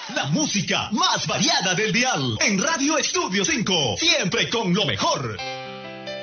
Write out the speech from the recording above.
La música más variada del dial. En Radio Estudio 5. Siempre con lo mejor.